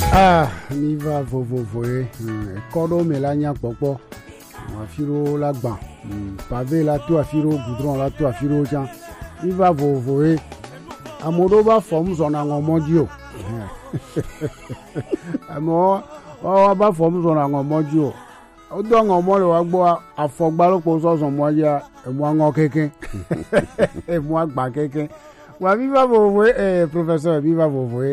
Ah, mi va vovovoe. Kodo me la nya popo. Afiro la gban. Pavé la tout afiro goudron la tout afiro jan. Mi va vovovoe. Amodo ba form zona ngomodio. Amo o ba form zona ngomodio. O do ngomoro wa gbo afogba lo ko so so mo ya emu ngo keke. Emu agba keke. Wa mi va vovovoe professeur mi va vovovoe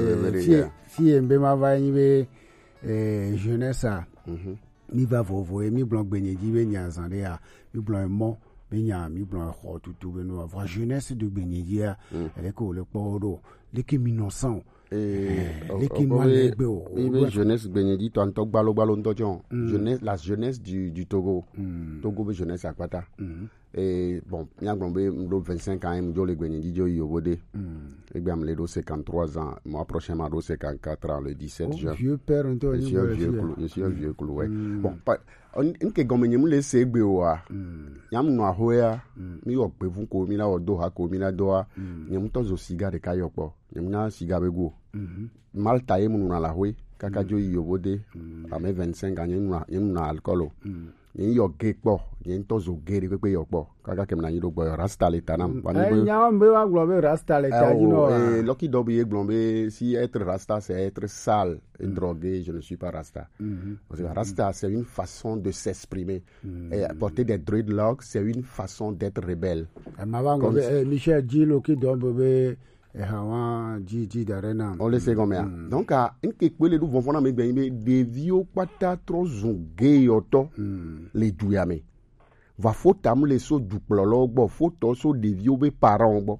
si mbe ma va nibe jeunesse mi va vovovoe mi blanc benyeji be nya zande ya mi blanc mo be nya mi blanc ho tutu be no va jeunesse de benyeji ya ele ko le podo leki 1900 leki malebe o jeunesse benyeji to antok balo ndojon jeunesse la jeunesse du Togo Togo be jeunesse akwata et bon il y a 25 ans je le benyeji jo yobode et bien me do 53 ans moi prochainement do 54 ans le 17 juin vieux père je suis un vieux clou ouais bon nke gomenye mu le segbe wa yam no ahoya mi yo pevun ko mi na odo ha ko mi na do a nyem to zo siga de kayopo nyem na siga bego malta e mu na la hoye kaka jo yobode a me 25 ans nyem na alcoolo yin yo gekpo yin to zo gere pe yopo kaka kem na yido boy rasta le tanam nyam be wa globe rasta le ta jino Lucky Dobby glombe si être rasta c'est être sale et drogué je ne suis pas rasta parce que rasta c'est une façon de s'exprimer et porter des dreadlocks c'est une façon d'être rebelle Michel G Lucky Dobby hawa ji darena on le sait comme ça donc une kekwele du vont na me gbe de vieux pata trop zongé yoto les duyame va faut tam les so du plolo gbo faut so de vieux be parents gbo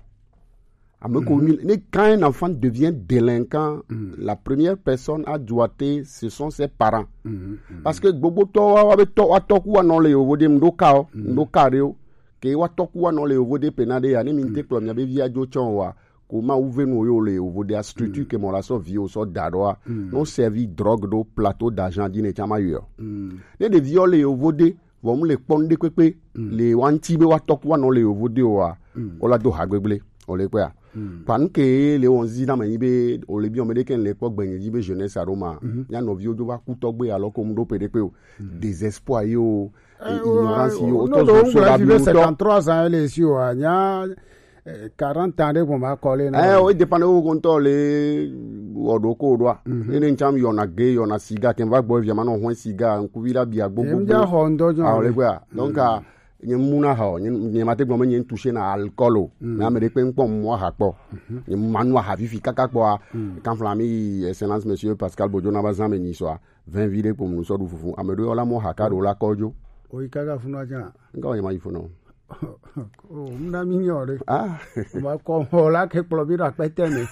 quand un enfant devient délinquant la première personne à doiter ce sont ses parents parce que bobo to wa to ku non le ovode ndoka ke wa to ku non le ovode penade ya ni minte klom ya be via jo chonwa comment ouvrir nous yo le ovode a structure que mon la so vie au so dadoa non servi drogue do plateau d'argent dine chama yo ne de viole ovode vont le ponde pepe le wanti be wa to ku non le ovode wa o la do hagbeble o le kwa panke le onzi na manibe o le bi o medeken le pok benyeji be jeunesse aroma ya no vi ojo ba ku togbe alors ko mdo pede pe o désespoir yo ignorance yo to so la bi 53 ans les si o nya 40 ans de ko ma coller na o dépend o konto le odoko doa ene ncham yo na gay yo na siga ken va boy viama no hon siga ku vila bia gbogbo ya hondo jo o le kwa donc nye muna ha nye mate gbo me nye toucher na alcoolo na me de pe npo mo ha po nye manu ha vifi kaka po kan flami excellence monsieur Pascal Bojo na bazan me ni so 20 vide pour nous so du fufu amedo la mo ha ka do la kojo o ikaka funu aja nga ma ifuno o mna mignore ma ko la ke plobi ra pete me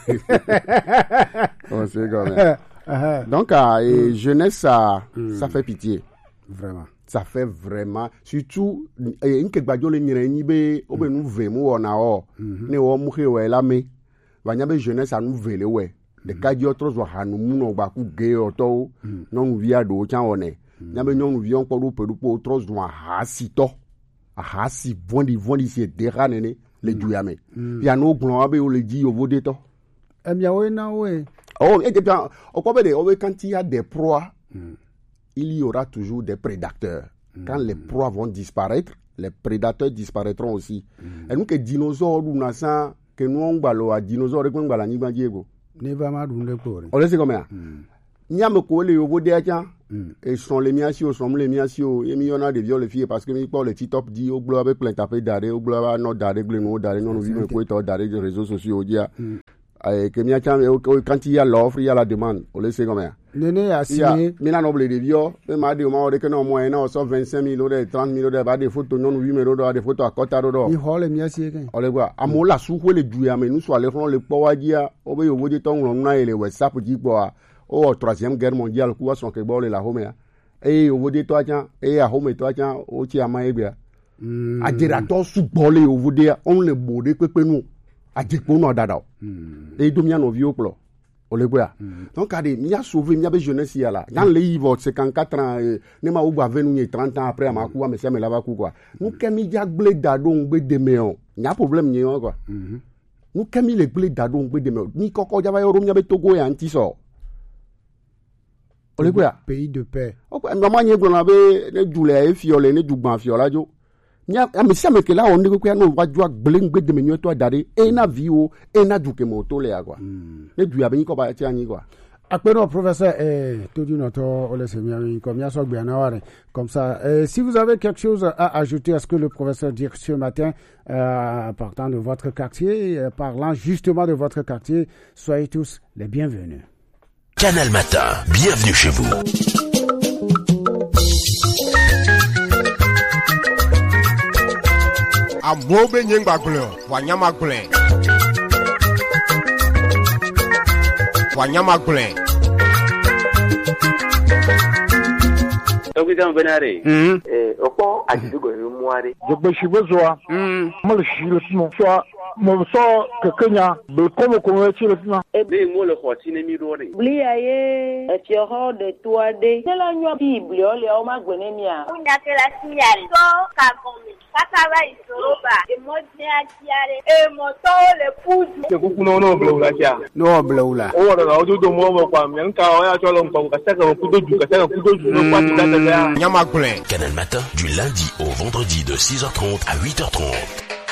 on c'est comme donc jeunesse ça fait pitié vraiment ça fait vraiment surtout une que gbajo le nyere nyi be o be nu ve mu wona o ne wo mu he we la me vanya be jeunesse anu vele we de kaji otro zo hanu mu no gba ku ge oto no nu via do chan one nya be nyonu vi on podu pedu po otro zo ha si vondi si dera nene le duyame ya no glon abe o le di ovode to emia we na we et bien au quoi de quand il y a des proies il y aura toujours des prédateurs. Quand les proies vont disparaître, les prédateurs disparaîtront aussi. Et nous que dinosaures nous nasa que nous on balo a dinosaures que nous bala ni bandiego. Ne va ma dunde pore. On le sait comment. Nyame ko le yobo de atia et sont les miasio et mi yona de viol filles parce que mi pour le top dit au globe avec plein tapé d'arrêt au globe non d'arrêt non vivre ko to d'arrêt des réseaux sociaux dia que mi atia quand il y a l'offre il y a la demande. On le sait comment. Nene a signé mina noble de vieux me ma de ma de que non moyen na so 25 000 € 30 000 € ba de photos non 8 000 € de photos à kota do ni hole mi asie ken ole gwa amola su ko le duya me nu so ale fon le powadia o be yo wodi ton ron na ele WhatsApp ji po o 3e guerre mondiale ku so ke bo le la home e o wodi to ajan e a home to ajan o ti ama egbe a dira to su bo le o wodi on le bode pepe nu a je po no dada e do mi an ovi oplo donc il y a sauvé il y a jeunesse là dans les livres 54 ans ne ma ou 20 30 ans après ma quoi mais ça me lava quoi nous kemi dia blé dado ngbe demeon il y a problème ni quoi nous kemi le blé dado ngbe demeon ni koko java yo romia be Togo ya anti so Ole quoi? Pays de paix. Ok, maman n'y est qu'on avait les douleurs et fiolés, les dougans fiola jo. Nya amisa me kela on ne ko no wa jwa bling be de menyo to dare e na vio e na duke moto le quoi. Ne du abin ko ba ti anyi quoi. Akpeno professeur tout du notre ole semi comme ya so gbe na ware comme ça si vous avez quelque chose à ajouter à ce que le professeur dit ce matin partant de votre quartier parlant justement de votre quartier, soyez tous les bienvenus. Canal Matin, bienvenue chez vous. Amobe nyengba glen, wanyama glen. Wanyama glen. Obidan benare. Opo adidugo muare. Jobeshibozoa. Malishilo sino. Mo so kekenya be komo ko chile sino. Ebe mo le khotine mi rore. Bliaye et yoro de toade. Tela nyo bible ole o magbenemia. Unya kela sinyale. So kagomi. Kataba isoroba. Emodne atiare. Emoto le pudu. Ke kukuno no blowla cha. No blowla. O wala o do mo kwa myanka o ya cholo mpa ka saka kudoju no kwa tata ya. Nyama glen. Canal Matin, du lundi au vendredi de 6h30 à 8h30.